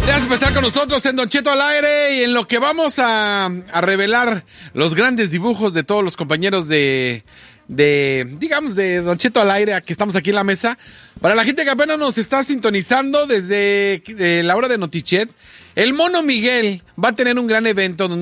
Gracias por estar con nosotros en Don Cheto al aire y en lo que vamos a revelar los grandes dibujos de todos los compañeros de Don Cheto al aire, que estamos aquí en la mesa. Para la gente que apenas nos está sintonizando desde la hora de Notichet, el Mono Miguel va a tener un gran evento,